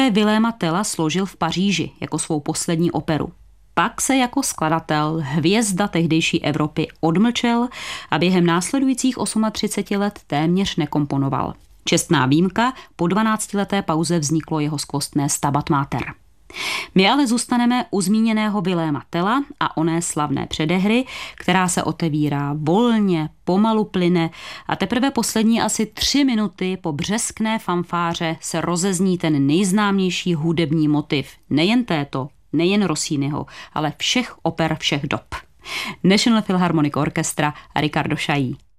Viléma Tella složil v Paříži jako svou poslední operu. Pak se jako skladatel, hvězda tehdejší Evropy, odmlčel a během následujících 38 let téměř nekomponoval. Čestná výjimka, po 12leté pauze vzniklo jeho skvostné Stabat Mater. My ale zůstaneme u zmíněného Viléma Tella a oné slavné předehry, která se otevírá volně, pomalu plyne a teprve poslední asi 3 minuty po břeskné fanfáře se rozezní ten nejznámější hudební motiv nejen této, nejen Rossiniho, ale všech oper všech dob. National Philharmonic Orchestra a Riccardo Chailly.